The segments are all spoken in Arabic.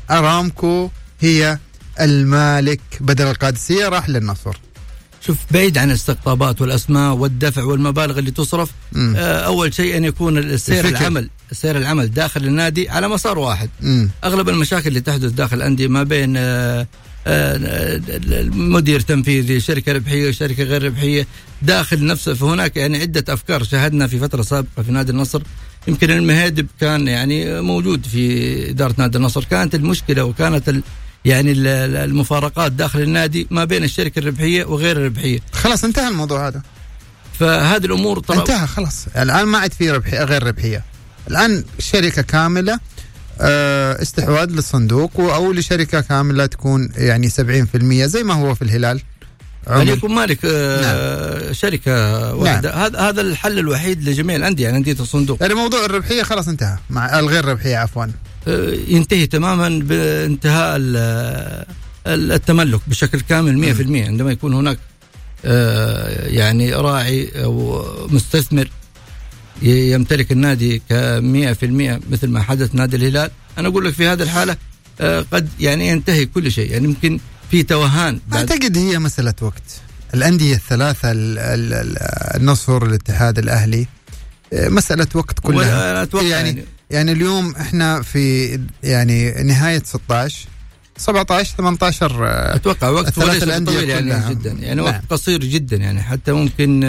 أرامكو هي المالك بدل القادسية، راح للنصر. شوف، بعيد عن الاستقطابات والأسماء والدفع والمبالغ اللي تصرف، أول شيء أن يكون السير العمل داخل النادي على مسار واحد. أغلب المشاكل اللي تحدث داخل الأندية ما بين المدير تنفيذي، شركة ربحية وشركة غير ربحية داخل نفسه. فهناك يعني عدة أفكار شاهدنا في فترة سابقة في نادي النصر. يمكن المهادب كان يعني موجود في إدارة نادي النصر. كانت المشكلة وكانت يعني المفارقات داخل النادي ما بين الشركة الربحية وغير الربحية. خلاص انتهى الموضوع هذا. فهذه الأمور انتهى خلاص. الآن ما عاد في ربحية غير ربحية. الآن شركة كاملة استحواذ للصندوق، أو لشركة كاملة تكون يعني 70% زي ما هو في الهلال، يعني يكون مالك شركة واحدة. هذا الحل الوحيد لجميع الأندية، يعني أندية الصندوق. يعني موضوع الربحية خلاص انتهى، مع الغير ربحية عفوا ينتهي تماما بانتهاء التملك بشكل كامل 100%. عندما يكون هناك يعني راعي أو مستثمر يمتلك النادي ك100% مثل ما حدث نادي الهلال، أنا أقول لك في هذه الحالة قد يعني ينتهي كل شيء. يعني ممكن في توهان. أعتقد هي مسألة وقت. الأندية الثلاثة النصر، الاتحاد، الأهلي، مسألة وقت كلها. يعني اليوم احنا في يعني نهاية 16 17 18 أتوقع وقت ليس طويل يعني جدا، يعني وقت قصير جدا، يعني حتى ممكن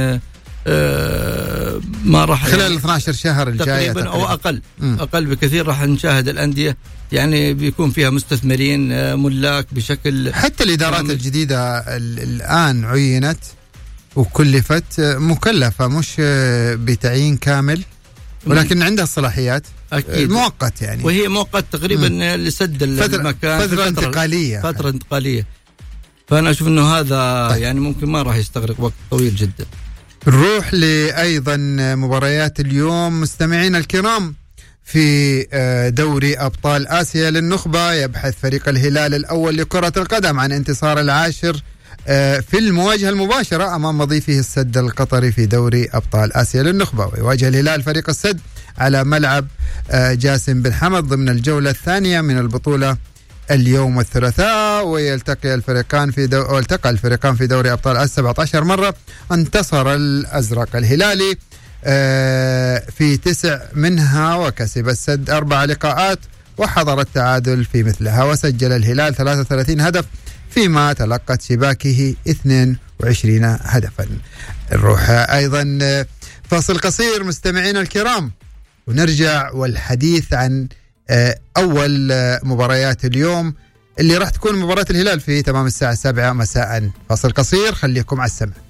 ما راح خلال يعني 12 شهر الجاية تقريبا أو أقل بكثير راح نشاهد الأندية يعني بيكون فيها مستثمرين ملاك بشكل. حتى الإدارات الجديدة الآن عينت وكلفت مكلفة، مش بتعيين كامل، ولكن عندها الصلاحيات مؤقت يعني، وهي مؤقت تقريبا لسد المكان، فترة انتقالية. فأنا أشوف أنه هذا يعني ممكن ما راح يستغرق وقت طويل جدا. نروح لأيضا مباريات اليوم مستمعين الكرام. في دوري أبطال آسيا للنخبة يبحث فريق الهلال الأول لكرة القدم عن انتصار العاشر في المواجهة المباشرة أمام مضيفه السد القطري في دوري أبطال آسيا للنخبة. ويواجه الهلال فريق السد على ملعب جاسم بن حمد ضمن الجولة الثانية من البطولة اليوم الثلاثاء. والتقى الفريقان في دوري أبطال آسيا 17 مرة. انتصر الأزرق الهلالي في 9 منها، وكسب السد 4 لقاءات وحضر التعادل في مثلها. وسجل الهلال 33 هدف فيما تلقت شباكه 22 هدفا. نروح أيضا فاصل قصير مستمعين الكرام، ونرجع والحديث عن أول مباريات اليوم اللي راح تكون مباراة الهلال في تمام الساعة 7 مساء. فاصل قصير، خليكم على السمع.